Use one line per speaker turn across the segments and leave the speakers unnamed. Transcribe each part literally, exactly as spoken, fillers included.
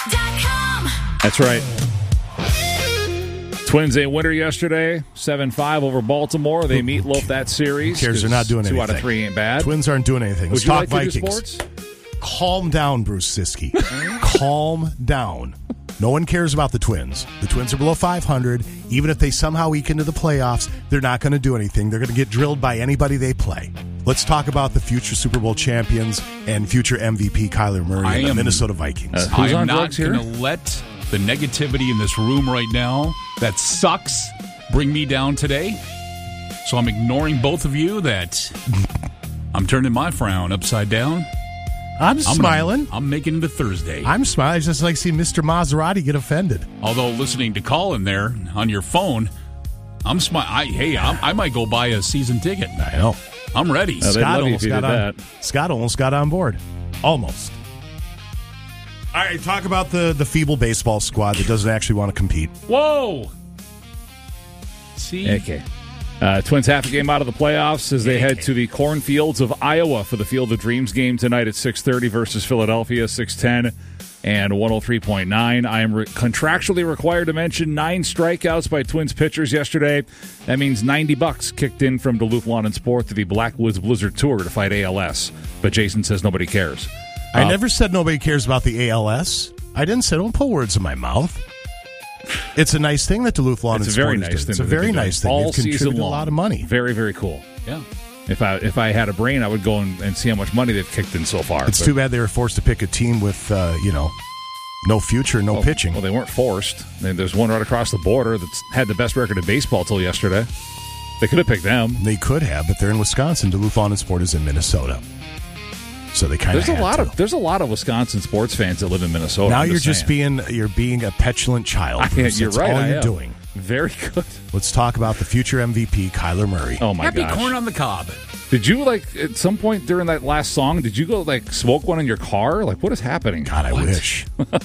That's right. Twins a winner yesterday, seven five over Baltimore. They meatloaf that series.
Who cares? They're not doing
two
anything.
Two out of three ain't bad.
Twins aren't doing anything. Let's
Would you
talk
like
Vikings.
to do sports?
Calm down, Bruce Siskey. Calm down. No one cares about the Twins. The Twins are below five hundred. Even if they somehow eke into the playoffs, they're not going to do anything. They're going to get drilled by anybody they play. Let's talk about the future Super Bowl champions and future M V P Kyler Murray
I
and the
am,
Minnesota Vikings.
Uh,
I
Who's on
am not
drugs here?
going to let the negativity in this room right now that sucks bring me down today. So I'm ignoring both of you that I'm turning my frown upside down.
I'm,
I'm
smiling.
Gonna, I'm making it to Thursday.
I'm smiling. It's just like seeing Mister Maserati get offended.
Although listening to Colin there on your phone, I'm smiling. Hey, I'm, I might go buy a season ticket.
I know.
I'm ready.
Uh, they'd
Scott
love you
almost
if you
got
did
on.
that.
Scott almost got on board. Almost. All right, talk about the, the feeble baseball squad that doesn't actually want to compete.
Whoa. See?
Okay. Uh, Twins half a game out of the playoffs as they head to the cornfields of Iowa for the Field of Dreams game tonight at six thirty versus Philadelphia, six ten and one oh three point nine. I am re- contractually required to mention nine strikeouts by Twins pitchers yesterday. That means ninety bucks kicked in from Duluth Lawn and Sport to the Blackwoods Blizzard Tour to fight A L S. But Jason says nobody cares.
I
Uh,
never said nobody cares about the A L S. I didn't say, don't put words in my mouth. It's a nice thing that Duluth Lawn
It's
and
a very
Sport
nice
is doing.
thing.
It's a
that
very
they've been
nice
doing
thing.
all
They've
season
contributed
long.
a lot of money.
Very, very cool.
Yeah.
If I if I had a brain, I would go and, and see how much money they've kicked in so far.
It's
But-
too bad they were forced to pick a team with, uh, you know, no future, no
well,
pitching.
Well, they weren't forced. And there's one right across the border that's had the best record in baseball till yesterday. They could have picked them.
They could have, but they're in Wisconsin. Duluth Lawn and Sport is in Minnesota. So they kind of
There's a lot
to.
of there's a lot of Wisconsin sports fans that live in Minnesota.
Now
I'm
you're just
saying.
being you're being a petulant child.
I,
Bruce.
you're
That's
right.
all
I
you're
am.
doing.
Very good.
Let's talk about the future M V P, Kyler Murray.
Oh my
Happy
gosh!
corn on the cob.
Did you like at some point during that last song? Did you go like smoke one in your car? Like what is happening?
God, I
What?
wish.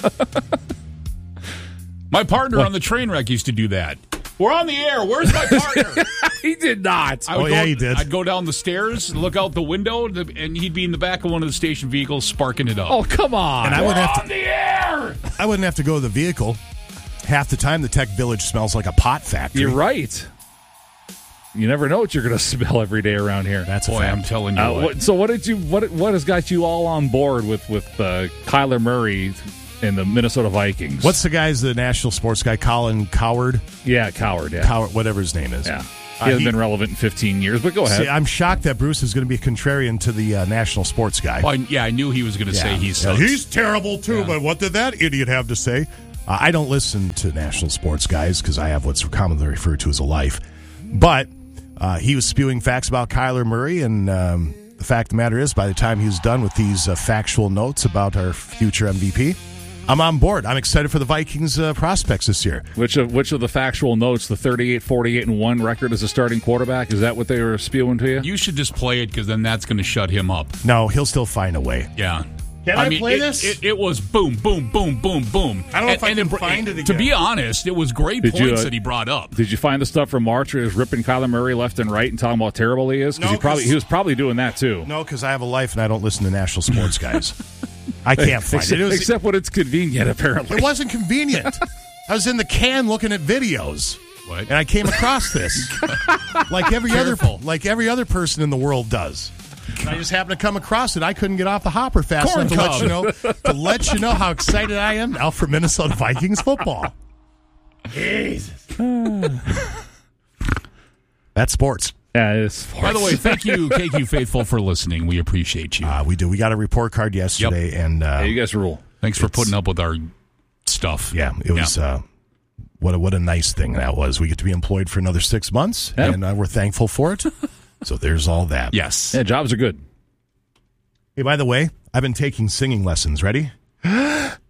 My partner
What?
on the train wreck used to do that. We're on the air. Where's my partner?
He did not.
I would
Oh,
go,
yeah, he did.
I'd go down the stairs, look out the window, and he'd be in the back of one of the station vehicles sparking it up.
Oh come on!
And I would
We're
have
on
to.
the air.
I wouldn't have to go to the vehicle. Half the time, the Tech Village smells like a pot factory.
You're right. You never know what you're going to smell every day around here.
That's a
Boy,
fact.
I'm telling you
Uh,
what.
what, so what did you what what has got you all on board with with uh, Kyler Murray and the Minnesota Vikings?
What's the guy's the national sports guy? Colin Coward,
yeah, Coward? Yeah,
Coward, whatever his name is.
yeah. He
Uh,
hasn't
he-
been relevant in fifteen years, but go ahead.
See, I'm shocked that Bruce is going to be a contrarian to the uh, national sports guy.
Oh, I, yeah, I knew he was going to say he's.
Yeah, he's terrible too.
Yeah.
But what did that idiot have to say? Uh, I don't listen to national sports guys because I have what's commonly referred to as a life. But uh, he was spewing facts about Kyler Murray, and um, the fact of the matter is, by the time he was done with these uh, factual notes about our future M V P, I'm on board. I'm excited for the Vikings uh, prospects this year.
Which of which of the factual notes, the thirty-eight, forty-eight, and one record as a starting quarterback, is that what they were spewing to you?
You should just play it because then that's going to shut him up.
No, he'll still find a way.
Yeah.
Can I
mean,
play
it,
this?
It, it was boom, boom, boom, boom, boom.
I don't know if I can
br-
find it
To
again.
be honest, it was great
Did
points
you, uh,
that he brought up.
Did you find the stuff from March where he was ripping Kyler Murray left and right and talking about how terrible he is? Because
No,
he probably
'cause-
he was probably doing that too.
No, because I have a life and I don't listen to national sports guys. I can't find
except,
it. It, was,
except when it's convenient, apparently.
it wasn't convenient. I was in the can looking at videos.
What?
And I came across this, like every
Careful.
other, like every other person in the world does. And I just happened to come across it. I couldn't get off the hopper fast
Corn
enough to let
cob.
you know to let you know how excited I am now for Minnesota Vikings football. Jesus, that's sports.
Yeah, it's
By the way, thank you, K Q Faithful, for listening. We appreciate you.
Uh, we do. We got a report card yesterday, and uh,
yeah, you guys rule.
Thanks for
it's-
putting up with our stuff.
yeah, it was. Uh, what a, what a nice thing that was. We get to be employed for another six months,
Yeah.
and uh, we're thankful for it. So there's all that.
Yes.
Yeah, jobs are good.
Hey, by the way, I've been taking singing lessons. Ready?